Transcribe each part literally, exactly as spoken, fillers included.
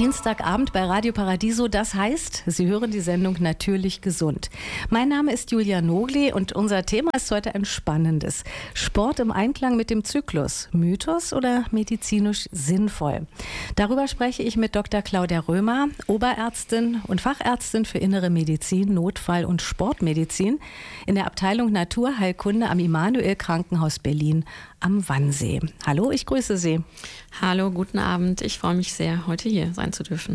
Dienstagabend bei Radio Paradiso, das heißt, Sie hören die Sendung Natürlich gesund. Mein Name ist Julia Nogli und unser Thema ist heute ein spannendes. Sport im Einklang mit dem Zyklus. Mythos oder medizinisch sinnvoll? Darüber spreche ich mit Doktor Claudia Römer, Oberärztin und Fachärztin für Innere Medizin, Notfall- und Sportmedizin in der Abteilung Naturheilkunde am Immanuel Krankenhaus Berlin am Wannsee. Hallo, ich grüße Sie. Hallo, guten Abend. Ich freue mich sehr, heute hier sein zu dürfen.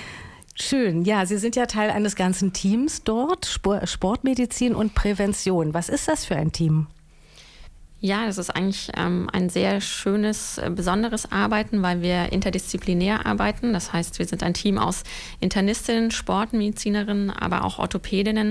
Schön. Ja, Sie sind ja Teil eines ganzen Teams dort, Sportmedizin und Prävention. Was ist das für ein Team? Ja, das ist eigentlich ähm, ein sehr schönes, äh, besonderes Arbeiten, weil wir interdisziplinär arbeiten. Das heißt, wir sind ein Team aus Internistinnen, Sportmedizinerinnen, aber auch Orthopädinnen,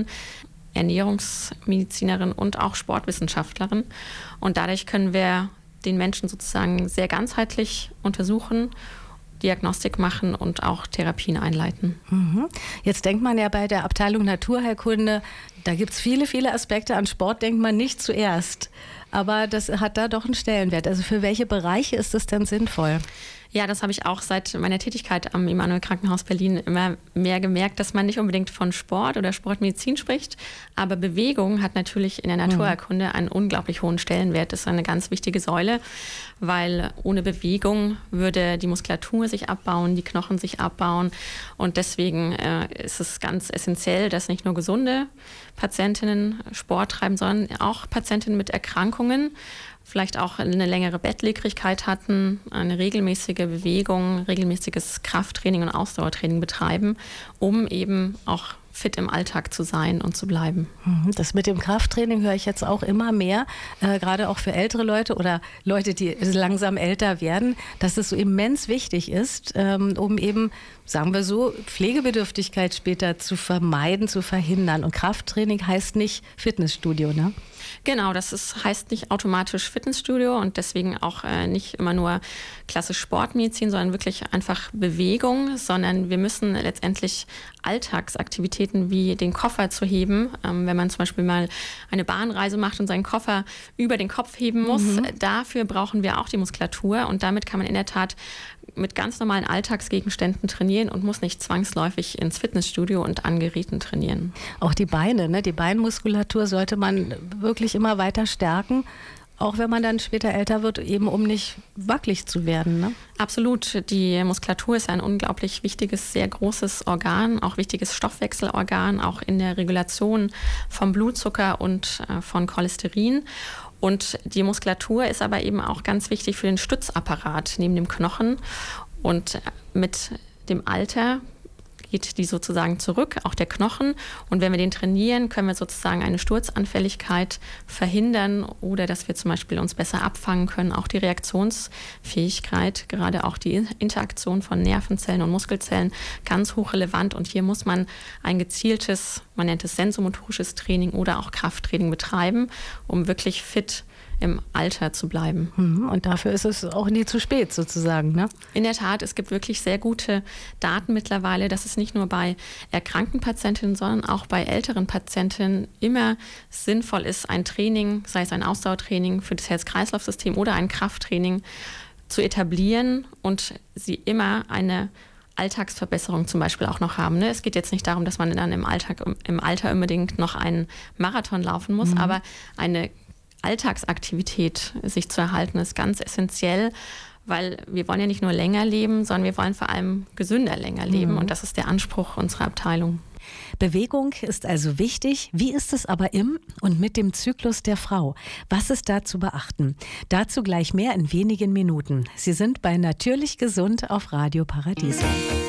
Ernährungsmedizinerinnen und auch Sportwissenschaftlerinnen. Und dadurch können wir den Menschen sozusagen sehr ganzheitlich untersuchen, Diagnostik machen und auch Therapien einleiten. Mhm. Jetzt denkt man ja bei der Abteilung Naturheilkunde, da gibt es viele, viele Aspekte. An Sport denkt man nicht zuerst. Aber das hat da doch einen Stellenwert. Also für welche Bereiche ist das denn sinnvoll? Ja, das habe ich auch seit meiner Tätigkeit am Immanuel Krankenhaus Berlin immer mehr gemerkt, dass man nicht unbedingt von Sport oder Sportmedizin spricht, aber Bewegung hat natürlich in der Naturheilkunde einen unglaublich hohen Stellenwert. Das ist eine ganz wichtige Säule, weil ohne Bewegung würde die Muskulatur sich abbauen, die Knochen sich abbauen und deswegen äh, ist es ganz essentiell, dass nicht nur gesunde Patientinnen Sport treiben, sondern auch Patientinnen mit Erkrankungen, vielleicht auch eine längere Bettlägerigkeit hatten, eine regelmäßige Bewegung, regelmäßiges Krafttraining und Ausdauertraining betreiben, um eben auch fit im Alltag zu sein und zu bleiben. Das mit dem Krafttraining höre ich jetzt auch immer mehr, äh, gerade auch für ältere Leute oder Leute, die langsam älter werden, dass es so immens wichtig ist, ähm, um eben, sagen wir so, Pflegebedürftigkeit später zu vermeiden, zu verhindern. Und Krafttraining heißt nicht Fitnessstudio, ne? Genau, das ist, heißt nicht automatisch Fitnessstudio und deswegen auch äh, nicht immer nur klassisch Sportmedizin, sondern wirklich einfach Bewegung, sondern wir müssen letztendlich Alltagsaktivitäten wie den Koffer zu heben, ähm, wenn man zum Beispiel mal eine Bahnreise macht und seinen Koffer über den Kopf heben muss, mhm. dafür brauchen wir auch die Muskulatur und damit kann man in der Tat mit ganz normalen Alltagsgegenständen trainieren und muss nicht zwangsläufig ins Fitnessstudio und an Geräten trainieren. Auch die Beine, ne? Die Beinmuskulatur sollte man wirklich immer weiter stärken, auch wenn man dann später älter wird, eben um nicht wackelig zu werden, ne? Absolut. Die Muskulatur ist ein unglaublich wichtiges, sehr großes Organ, auch wichtiges Stoffwechselorgan, auch in der Regulation vom Blutzucker und äh, von Cholesterin. Und die Muskulatur ist aber eben auch ganz wichtig für den Stützapparat neben dem Knochen. Und mit dem Alter geht die sozusagen zurück, auch der Knochen. Und wenn wir den trainieren, können wir sozusagen eine Sturzanfälligkeit verhindern oder dass wir zum Beispiel uns besser abfangen können. Auch die Reaktionsfähigkeit, gerade auch die Interaktion von Nervenzellen und Muskelzellen, ganz hochrelevant. Und hier muss man ein gezieltes, man nennt es sensomotorisches Training oder auch Krafttraining betreiben, um wirklich fit im Alter zu bleiben. Und dafür ist es auch nie zu spät sozusagen, ne? In der Tat, es gibt wirklich sehr gute Daten mittlerweile, dass es nicht nur bei erkrankten Patientinnen, sondern auch bei älteren Patientinnen immer sinnvoll ist, ein Training, sei es ein Ausdauertraining für das Herz-Kreislauf-System oder ein Krafttraining zu etablieren und sie immer eine Alltagsverbesserung zum Beispiel auch noch haben. Ne? Es geht jetzt nicht darum, dass man dann im Alltag, im Alter unbedingt noch einen Marathon laufen muss, mhm. aber eine Alltagsaktivität sich zu erhalten, ist ganz essentiell, weil wir wollen ja nicht nur länger leben, sondern wir wollen vor allem gesünder länger leben mhm. und das ist der Anspruch unserer Abteilung. Bewegung ist also wichtig. Wie ist es aber im und mit dem Zyklus der Frau? Was ist da zu beachten? Dazu gleich mehr in wenigen Minuten. Sie sind bei Natürlich gesund auf Radio Paradiso.